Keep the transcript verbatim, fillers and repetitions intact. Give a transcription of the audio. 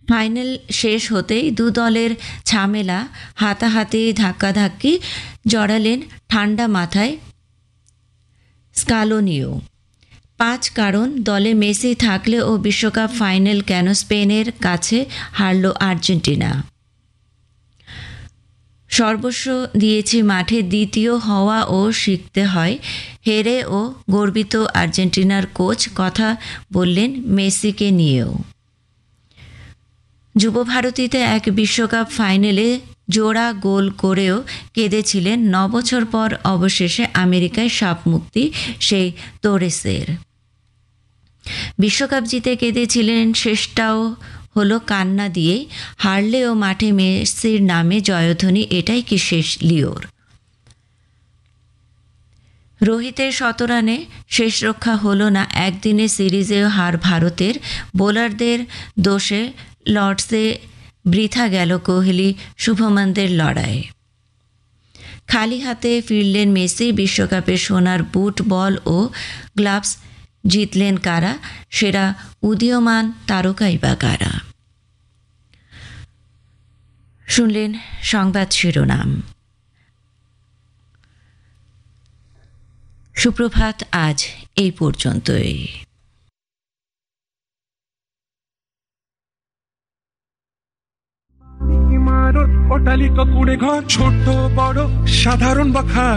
Final শেষ হতেই দু দলের ঝামেলা, হাতাহাতি, ধাক্কাধাক্কি জড়ালেন ঠান্ডা মাথায় স্কালোনিও। পাঁচ কারণ দলে মেসি থাকলেও বিশ্বকাপ ফাইনাল কেন স্পেনের কাছে হারল আর্জেন্টিনা। সর্বস্ব দিয়েছি মাঠে দ্বিতীয় হওয়া ও শিখতে হয়, হেরে ও গর্বিত আর্জেন্টিনার কোচ কথা বললেন মেসিকে নিয়েও। যুবভারতীতে এক বিশ্বকাপ ফাইনালে জোড়া গোল করেও কেঁদেছিলেন ন বছর পর অবশেষে আমেরিকায় সাপমুক্তি সেই তোরেসের। বিশ্বকাপ জিতে কেঁদেছিলেন, শেষটাও হলো কান্না দিয়েই। হারলেও মাঠে মেসির নামে জয়ধ্বনি, এটাই কি শেষ লিওর। রোহিতের শতরানে শেষ রক্ষা হলো না, একদিনে সিরিজেও হার ভারতের। বোলারদের দোষে লর্ডসে বৃথা গেল কোহলি শুভমনদের লড়াই। খালি হাতে ফিরলেন মেসি, বিশ্বকাপে সোনার বুট, বল ও গ্লাভস জিতলেন কারা, সেরা উদীয়মান তারকাই বা কারা। শুনলেন সংবাদ শিরোনাম। সুপ্রভাত, আজ এই পর্যন্তই। ইমারত, অট্টালিকা, কুঁড়ে ঘর, ছোট বড় সাধারণ বা